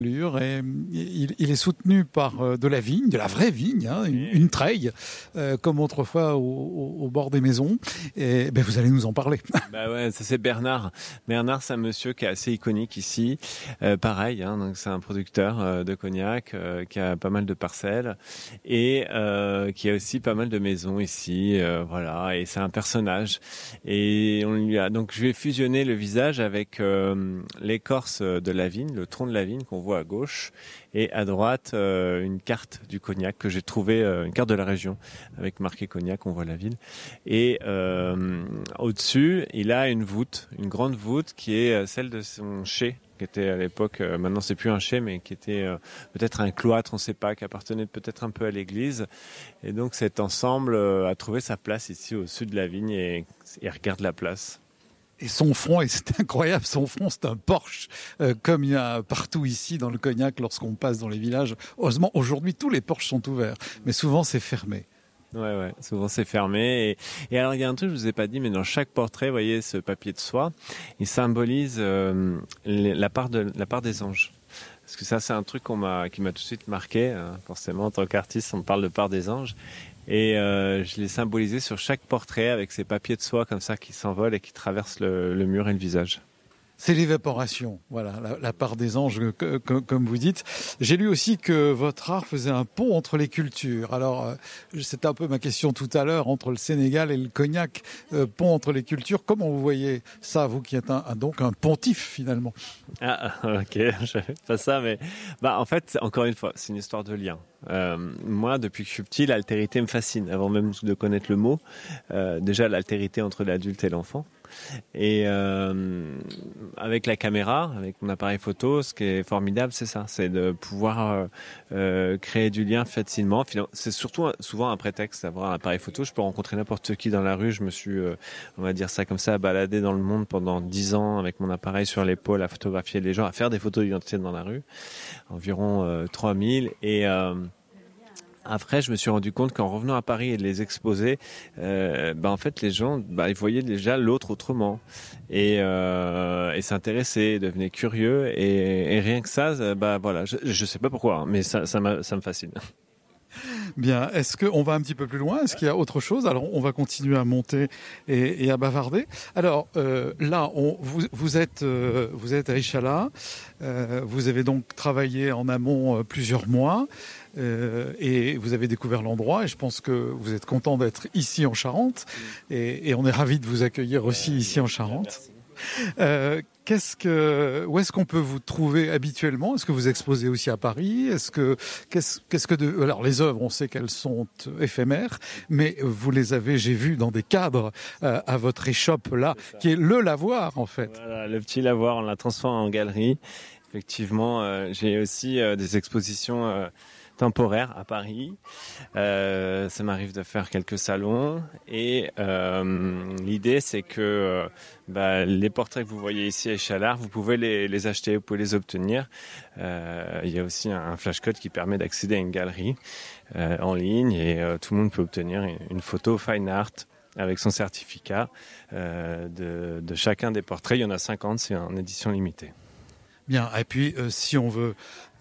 Et il est soutenu par de la vigne, de la vraie vigne, hein, une treille, comme autrefois au bord des maisons. Et ben, vous allez nous en parler. Bah ouais, ça c'est Bernard. Bernard, c'est un monsieur qui est assez iconique ici. Pareil, hein, donc c'est un producteur de cognac qui a pas mal de parcelles et qui a aussi pas mal de maisons ici. Voilà, et c'est un personnage. Et donc je lui ai fusionné le visage avec l'écorce de la vigne, le tronc de la vigne qu'on voit à gauche, et à droite une carte du cognac que j'ai trouvé, une carte de la région avec marqué cognac, on voit la ville, et au-dessus il a une voûte, une grande voûte qui est celle de son chai, qui était à l'époque, maintenant c'est plus un chai, mais qui était peut-être un cloître, on ne sait pas, qui appartenait peut-être un peu à l'église, et donc cet ensemble a trouvé sa place ici au sud de la vigne et regarde la place. Et son front, et c'est incroyable, son front, c'est un porche, comme il y a partout ici dans le cognac lorsqu'on passe dans les villages. Heureusement, aujourd'hui, tous les porches sont ouverts, mais souvent c'est fermé. Ouais, souvent c'est fermé. Et alors, il y a un truc que je vous ai pas dit, mais dans chaque portrait, vous voyez ce papier de soie, il symbolise la part des anges. Parce que ça, c'est un truc qui m'a tout de suite marqué. Forcément, en tant qu'artiste, on parle de part des anges. Et je l'ai symbolisé sur chaque portrait avec ces papiers de soie comme ça qui s'envolent et qui traversent le mur et le visage. C'est l'évaporation, voilà, la part des anges, comme vous dites. J'ai lu aussi que votre art faisait un pont entre les cultures. Alors, c'était un peu ma question tout à l'heure, entre le Sénégal et le cognac, pont entre les cultures. Comment vous voyez ça, vous qui êtes donc un pontife, finalement? Ah, ok, je savais pas ça, mais en fait, encore une fois, c'est une histoire de lien. Moi, depuis que je suis petit, l'altérité me fascine, avant même de connaître le mot. Déjà, l'altérité entre l'adulte et l'enfant. Et avec la caméra, avec mon appareil photo, ce qui est formidable, c'est ça, c'est de pouvoir créer du lien facilement. C'est surtout souvent un prétexte d'avoir un appareil photo. Je peux rencontrer n'importe qui dans la rue. Je me suis, on va dire ça comme ça, baladé dans le monde pendant 10 ans avec mon appareil sur l'épaule à photographier les gens, à faire des photos d'identité dans la rue, environ 3000. Et après, je me suis rendu compte qu'en revenant à Paris et de les exposer, en fait, les gens, ils voyaient déjà l'autre autrement et s'intéressaient, devenaient curieux et rien que ça, voilà, je sais pas pourquoi, hein, mais ça me fascine. Bien, est-ce qu'on va un petit peu plus loin? Est-ce qu'il y a autre chose? Alors, on va continuer à monter et à bavarder. Alors, là, vous êtes à Ichala. Vous avez donc travaillé en amont plusieurs mois et vous avez découvert l'endroit. Et je pense que vous êtes content d'être ici en Charente. Et on est ravis de vous accueillir aussi ici en Charente. Où est-ce qu'on peut vous trouver habituellement? Est-ce que vous exposez aussi à Paris? Alors les œuvres, on sait qu'elles sont éphémères, mais vous les avez, j'ai vu, dans des cadres à votre échoppe là, qui est le lavoir en fait. Voilà, le petit lavoir, on l'a transformé en galerie. Effectivement, j'ai aussi des expositions temporaire à Paris. Ça m'arrive de faire quelques salons et l'idée c'est que les portraits que vous voyez ici à Échalard, vous pouvez les acheter, vous pouvez les obtenir. Il y a aussi un flashcode qui permet d'accéder à une galerie en ligne et tout le monde peut obtenir une photo fine art avec son certificat de chacun des portraits. Il y en a 50, c'est en édition limitée. Bien, et puis si on veut,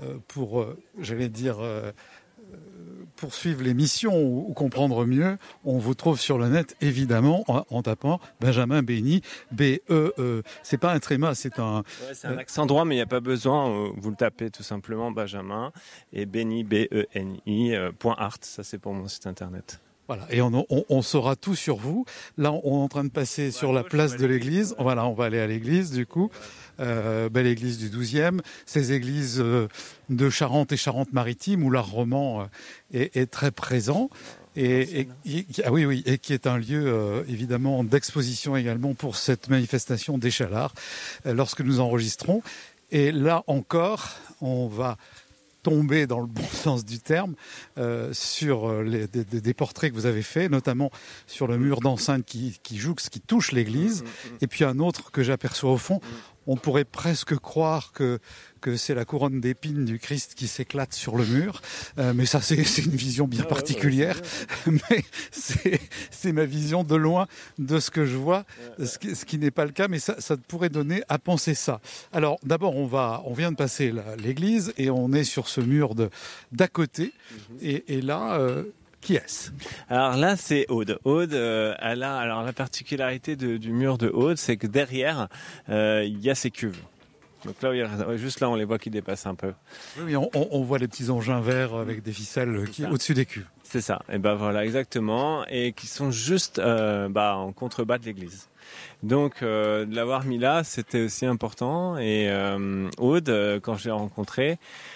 poursuivre l'émission ou comprendre mieux, on vous trouve sur le net, évidemment, en tapant Benjamin Béni, B-E-E. C'est pas un tréma, c'est un... Ouais, c'est un accent droit, mais il n'y a pas besoin. Vous le tapez tout simplement, Benjamin, et Béni, B-E-N-I, .art. Ça, c'est pour mon site internet. Voilà, et on saura tout sur vous. Là, on est en train de passer sur la place de l'église. Voilà, on va aller à l'église, du coup. Belle église du 12e. Ces églises de Charente et Charente-Maritime, où l'art roman est très présent. Et qui est un lieu, évidemment, d'exposition également pour cette manifestation d'Échalard, lorsque nous enregistrons. Et là encore, on va tomber dans le bon sens du terme sur des portraits que vous avez faits, notamment sur le mur d'enceinte qui jouxte, qui touche l'église, et puis un autre que j'aperçois au fond. on pourrait presque croire que c'est la couronne d'épines du Christ qui s'éclate sur le mur, mais ça c'est une vision bien particulière, mais c'est ma vision de loin de ce que je vois, ce qui n'est pas le cas, mais ça pourrait donner à penser ça. Alors d'abord on vient de passer l'église et on est sur ce mur d'à côté, et là... qui est-ce ? Alors là, c'est Aude. Aude, alors la particularité du mur de Aude, c'est que derrière, il y a ses cuves. Donc là, juste là, on les voit qui dépassent un peu. Oui, on voit les petits engins verts avec des ficelles au-dessus des cuves. C'est ça. Et ben voilà, exactement, et qui sont juste en contrebas de l'église. Donc de l'avoir mis là, c'était aussi important. Et Aude, quand je l'ai rencontrée,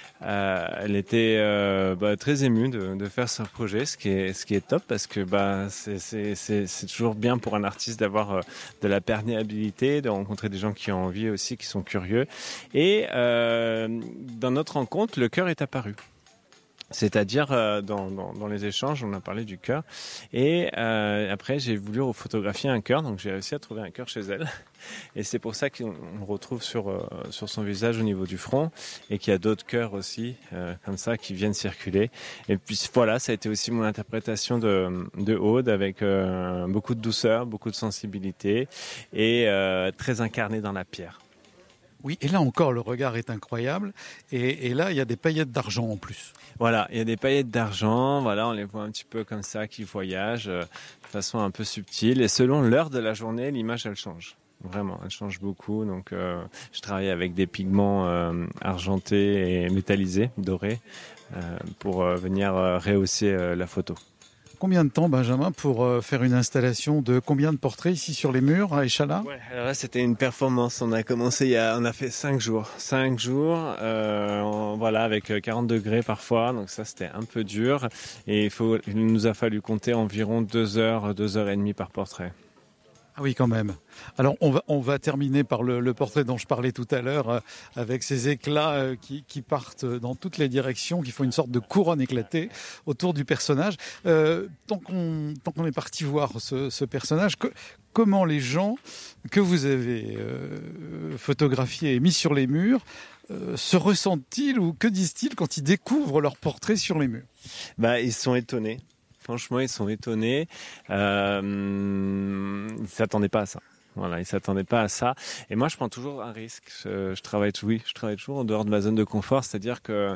elle était très émue de faire ce projet, ce qui est top, parce que c'est toujours bien pour un artiste d'avoir de la perméabilité, de rencontrer des gens qui ont envie aussi, qui sont curieux. Et dans notre rencontre, le cœur est apparu. C'est-à-dire dans les échanges, on a parlé du cœur, et après j'ai voulu photographier un cœur, donc j'ai réussi à trouver un cœur chez elle, et c'est pour ça qu'on retrouve sur son visage au niveau du front, et qu'il y a d'autres cœurs aussi comme ça qui viennent circuler. Et puis voilà, ça a été aussi mon interprétation de Aude, avec beaucoup de douceur, beaucoup de sensibilité, et très incarné dans la pierre. Oui, et là encore, le regard est incroyable. Et là, il y a des paillettes d'argent en plus. Voilà, il y a des paillettes d'argent. Voilà, on les voit un petit peu comme ça, qui voyagent de façon un peu subtile. Et selon l'heure de la journée, l'image, elle change. Vraiment, elle change beaucoup. Donc, je travaille avec des pigments argentés et métallisés, dorés, pour venir rehausser la photo. Combien de temps, Benjamin, pour faire une installation de combien de portraits ici sur les murs à Échalas ? Ouais, alors là, c'était une performance. On a commencé on a fait 5 jours. 5 jours, voilà, avec 40 degrés parfois. Donc ça, c'était un peu dur. Et il nous a fallu compter environ 2 heures, 2 heures et demie par portrait. Ah oui, quand même. Alors, on va terminer par le portrait dont je parlais tout à l'heure, avec ces éclats qui partent dans toutes les directions, qui font une sorte de couronne éclatée autour du personnage. Tant qu'on est parti voir ce personnage, comment les gens que vous avez photographiés et mis sur les murs se ressentent-ils, ou que disent-ils quand ils découvrent leur portrait sur les murs ? Ils sont étonnés. Franchement, ils sont étonnés. Ils s'attendaient pas à ça. Voilà, ils s'attendaient pas à ça. Et moi, je prends toujours un risque. Je travaille toujours en dehors de ma zone de confort. C'est-à-dire que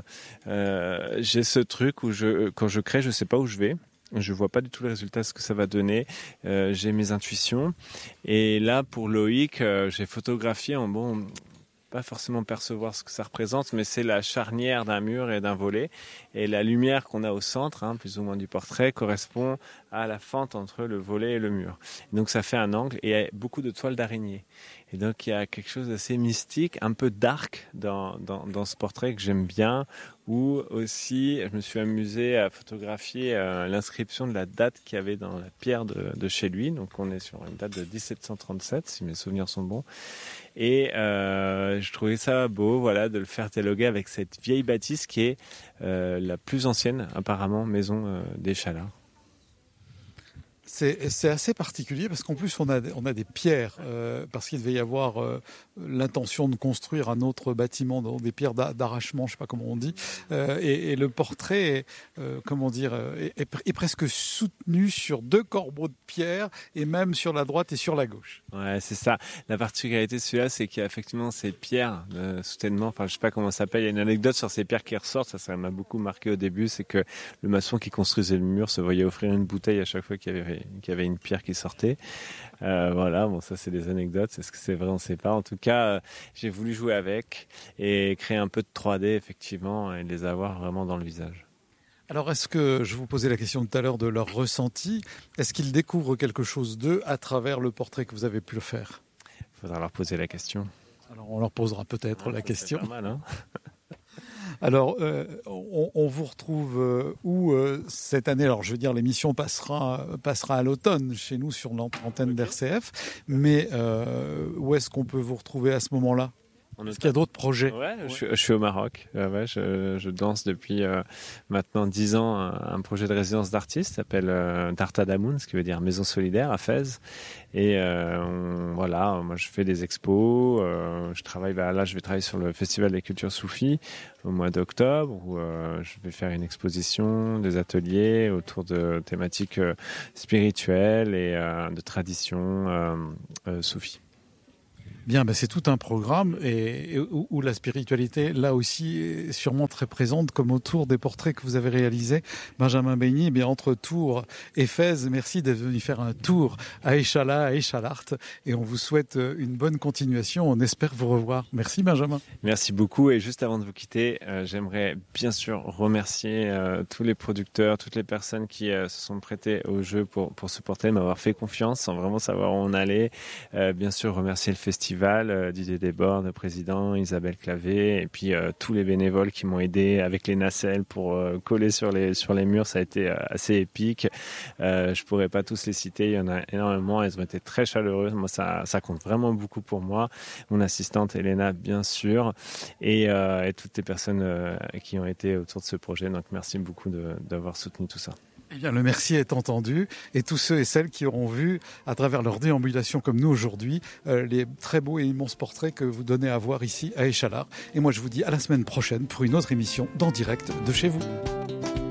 j'ai ce truc où quand je crée, je sais pas où je vais. Je vois pas du tout le résultat, ce que ça va donner. J'ai mes intuitions. Et là, pour Loïc, j'ai photographié pas forcément percevoir ce que ça représente, mais c'est la charnière d'un mur et d'un volet. Et la lumière qu'on a au centre, plus ou moins du portrait, correspond à la fente entre le volet et le mur. Et donc ça fait un angle, et il y a beaucoup de toiles d'araignée. Et donc il y a quelque chose d'assez mystique, un peu dark dans ce portrait que j'aime bien, où aussi je me suis amusé à photographier l'inscription de la date qu'il y avait dans la pierre de chez lui. Donc on est sur une date de 1737, si mes souvenirs sont bons. Et je trouvais ça beau, voilà, de le faire dialoguer avec cette vieille bâtisse qui est la plus ancienne, apparemment, maison d'Échalas. C'est assez particulier parce qu'en plus on a des pierres, parce qu'il devait y avoir l'intention de construire un autre bâtiment dans des pierres d'arrachement, je sais pas comment on dit, et le portrait est presque soutenu sur 2 corbeaux de pierre, et même sur la droite et sur la gauche. Ouais, c'est ça. La particularité de celui-là, c'est qu'il y a effectivement ces pierres de soutènement. Enfin, je sais pas comment ça s'appelle. Il y a une anecdote sur ces pierres qui ressortent. Ça m'a beaucoup marqué au début. C'est que le maçon qui construisait le mur se voyait offrir une bouteille à chaque fois qu'il y avait une pierre qui sortait. Voilà. Bon, ça, c'est des anecdotes. Est-ce que c'est vrai? On sait pas. En tout cas, j'ai voulu jouer avec et créer un peu de 3D, effectivement, et les avoir vraiment dans le visage. Alors, est-ce que, je vous posais la question tout à l'heure de leur ressenti, est-ce qu'ils découvrent quelque chose d'eux à travers le portrait que vous avez pu faire ? Il faudra leur poser la question. Alors, on leur posera peut-être la question. Pas mal, hein. Alors, on vous retrouve où cette année ? Alors, je veux dire, l'émission passera à l'automne chez nous sur l'antenne d'RCF, mais où est-ce qu'on peut vous retrouver à ce moment-là ? Est-ce qu'il y a d'autres projets? Ouais, je suis au Maroc. Je danse depuis maintenant 10 ans un projet de résidence d'artiste qui s'appelle Dartadamoun, ce qui veut dire Maison solidaire à Fès. Et voilà, moi je fais des expos. Je travaille là, je vais travailler sur le Festival des cultures soufis au mois d'octobre où je vais faire une exposition, des ateliers autour de thématiques spirituelles et de traditions soufis. Bien, c'est tout un programme et où la spiritualité, là aussi, est sûrement très présente, comme autour des portraits que vous avez réalisés. Benjamin Benny, entre Tours et Fès, merci d'être venu faire un tour à Échalas, à Échalart, et on vous souhaite une bonne continuation. On espère vous revoir. Merci Benjamin. Merci beaucoup. Et juste avant de vous quitter, j'aimerais bien sûr remercier tous les producteurs, toutes les personnes qui se sont prêtées au jeu pour supporter, m'avoir fait confiance sans vraiment savoir où on allait. Bien sûr, remercier le festival. Didier Desbordes, le président, Isabelle Clavé, et puis tous les bénévoles qui m'ont aidé avec les nacelles pour coller sur les murs. Ça a été assez épique. Je pourrais pas tous les citer, il y en a énormément. Elles ont été très chaleureuses. Moi, ça compte vraiment beaucoup pour moi. Mon assistante Elena, bien sûr, et toutes les personnes qui ont été autour de ce projet. Donc, merci beaucoup d'avoir soutenu tout ça. Eh bien, le merci est entendu, et tous ceux et celles qui auront vu, à travers leur déambulation comme nous aujourd'hui, les très beaux et immenses portraits que vous donnez à voir ici à Échalas. Et moi, je vous dis à la semaine prochaine pour une autre émission d'En Direct de chez vous.